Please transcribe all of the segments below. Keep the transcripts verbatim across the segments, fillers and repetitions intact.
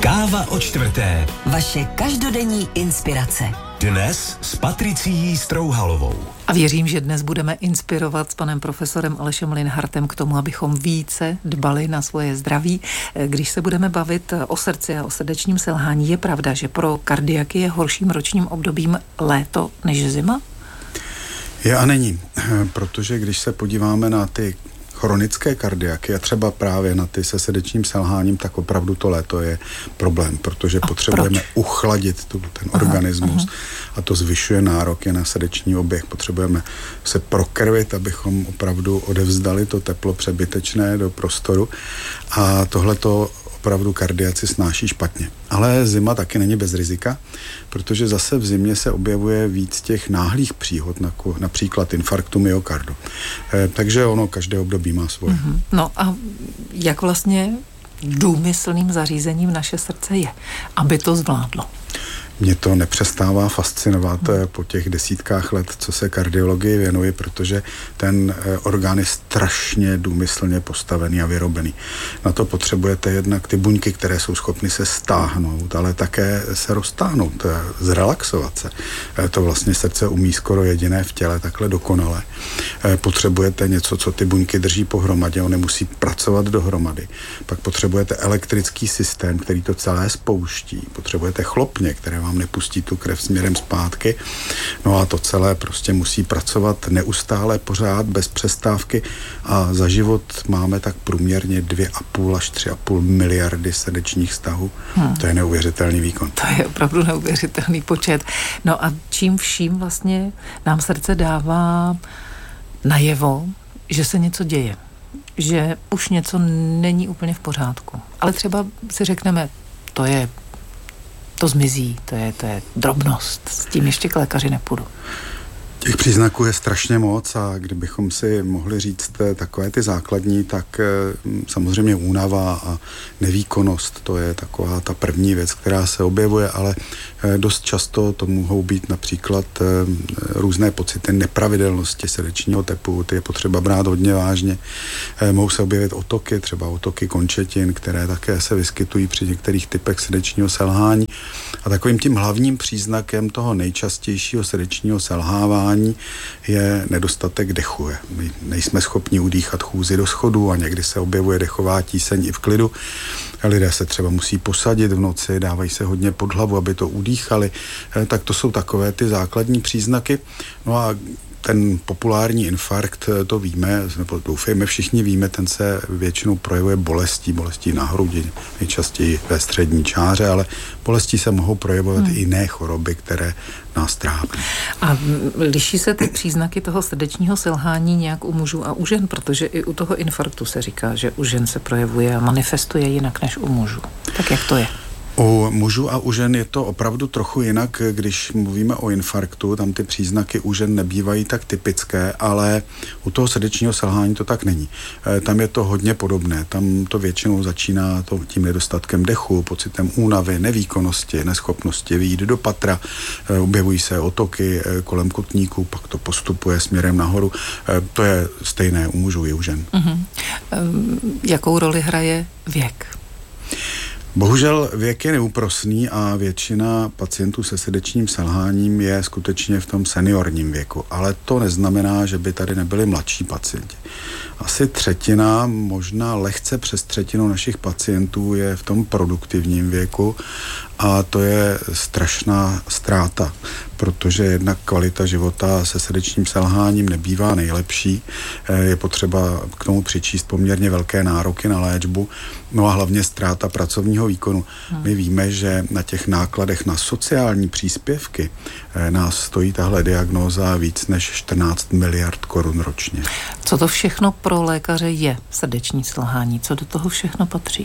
Káva o čtvrté. Vaše každodenní inspirace. Dnes s Patricií Strouhalovou. A věřím, že dnes budeme inspirovat s panem profesorem Alešem Linhartem k tomu, abychom více dbali na svoje zdraví. Když se budeme bavit o srdci a o srdečním selhání, je pravda, že pro kardiaky je horším ročním obdobím léto než zima? Je a není, protože když se podíváme na ty chronické kardiaky a třeba právě na ty se srdečním selháním, tak opravdu to léto je problém, protože a potřebujeme proč? uchladit tu, ten aha, organismus aha. a to zvyšuje nároky na srdeční oběh. Potřebujeme se prokrvit, abychom opravdu odevzdali to teplo přebytečné do prostoru a tohleto opravdu kardiaci snáší špatně. Ale zima taky není bez rizika, protože zase v zimě se objevuje víc těch náhlých příhod, například infarktu myokardu. Eh, takže ono každé období má svoje. Mm-hmm. No a jak vlastně důmyslným zařízením naše srdce je, aby to zvládlo? Mě to nepřestává fascinovat po těch desítkách let, co se kardiologii věnuji, protože ten orgán je strašně důmyslně postavený a vyrobený. Na to potřebujete jednak ty buňky, které jsou schopny se stáhnout, ale také se roztáhnout, zrelaxovat se. To vlastně srdce umí skoro jediné v těle, takhle dokonale. Potřebujete něco, co ty buňky drží pohromadě, on musí pracovat dohromady. Pak potřebujete elektrický systém, který to celé spouští. Potřebujete chlopně, které vám nepustí tu krev směrem zpátky. No a to celé prostě musí pracovat neustále, pořád, bez přestávky a za život máme tak průměrně dvě a půl až tři a půl miliardy srdečních stahů. Hmm. To je neuvěřitelný výkon. To je opravdu neuvěřitelný počet. No a čím vším vlastně nám srdce dává najevo, že se něco děje. Že už něco není úplně v pořádku. Ale třeba si řekneme, to je to zmizí, to je, to je drobnost, s tím ještě k lékaři nepůjdu. Těch příznaků je strašně moc a kdybychom si mohli říct takové ty základní, tak samozřejmě únava a nevýkonnost, to je taková ta první věc, která se objevuje, ale dost často to mohou být například různé pocity nepravidelnosti srdečního tepu, ty je potřeba brát hodně vážně. Mohou se objevit otoky, třeba otoky končetin, které také se vyskytují při některých typech srdečního selhání. A takovým tím hlavním příznakem toho nejčastějšího srdečního selhávání je nedostatek dechu. My nejsme schopni udýchat chůzi do schodů a někdy se objevuje dechová tíseň i v klidu. Lidé se třeba musí posadit v noci, dávají se hodně pod hlavu, aby to udýchali. Tak to jsou takové ty základní příznaky. No a ten populární infarkt, to víme, nebo doufejme všichni víme, ten se většinou projevuje bolestí, bolestí na hrudi, nejčastěji ve střední čáře, ale bolestí se mohou projevovat hmm. i jiné choroby, které nás trápí. A liší se ty příznaky toho srdečního selhání nějak u mužů a u žen, protože i u toho infarktu se říká, že u žen se projevuje a manifestuje jinak než u mužů. Tak jak to je? U mužů a u žen je to opravdu trochu jinak, když mluvíme o infarktu, tam ty příznaky u žen nebývají tak typické, ale u toho srdečního selhání to tak není. Tam je to hodně podobné, tam to většinou začíná to, tím nedostatkem dechu, pocitem únavy, nevýkonnosti, neschopnosti vyjít do patra, objevují se otoky kolem kotníků, pak to postupuje směrem nahoru. To je stejné u mužů i u žen. Uh-huh. Jakou roli hraje věk? Bohužel věk je neúprosný a většina pacientů se srdečním selháním je skutečně v tom seniorním věku, ale to neznamená, že by tady nebyli mladší pacienti. Asi třetina, možná lehce přes třetinu našich pacientů je v tom produktivním věku a to je strašná ztráta, protože jednak kvalita života se srdečním selháním nebývá nejlepší. Je potřeba k tomu přičíst poměrně velké nároky na léčbu, no a hlavně ztráta pracovního výkonu. Hmm. My víme, že na těch nákladech na sociální příspěvky nás stojí tahle diagnóza víc než čtrnáct miliard korun ročně. Co to všechno pro lékaře je srdeční selhání? Co do toho všechno patří?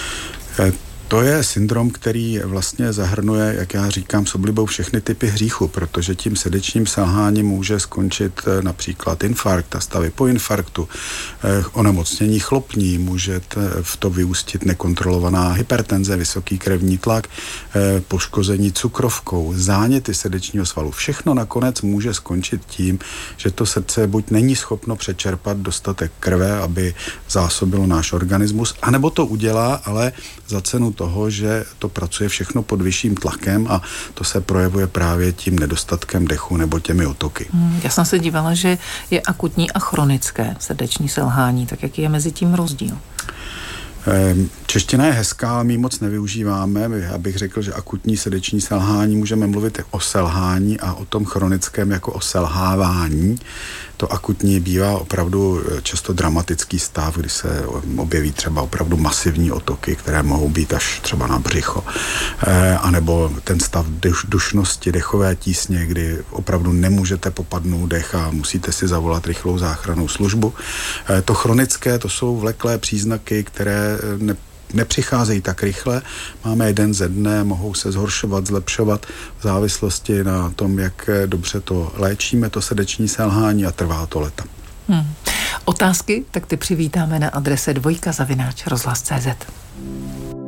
To je syndrom, který vlastně zahrnuje, jak já říkám, s oblibou všechny typy hříchu, protože tím srdečním selháním může skončit například infarkt a stavy po infarktu, onemocnění chlopní, může v to vyústit nekontrolovaná hypertenze, vysoký krevní tlak, poškození cukrovkou, záněty srdečního svalu. Všechno nakonec může skončit tím, že to srdce buď není schopno přečerpat dostatek krve, aby zásobilo náš organismus, anebo to udělá, ale za cenu toho toho, že to pracuje všechno pod vyšším tlakem a to se projevuje právě tím nedostatkem dechu nebo těmi otoky. Hmm, já jsem se dívala, že je akutní a chronické srdeční selhání, tak jaký je mezi tím rozdíl? Čeština je hezká, ale my ji moc nevyužíváme. Já bych řekl, že akutní srdeční selhání můžeme mluvit o selhání a o tom chronickém jako o selhávání. To akutní bývá opravdu často dramatický stav, kdy se objeví třeba opravdu masivní otoky, které mohou být až třeba na břicho. E, anebo ten stav duš, dušnosti, dechové tísně, kdy opravdu nemůžete popadnout dech a musíte si zavolat rychlou záchrannou službu. E, to chronické, to jsou vleklé příznaky, které ne nepřicházejí tak rychle, máme jeden ze dne, mohou se zhoršovat, zlepšovat v závislosti na tom, jak dobře to léčíme, to srdeční selhání a trvá to leta. Hmm. Otázky, tak ty přivítáme na adrese dvojka zavináč rozhlas tečka cé zet.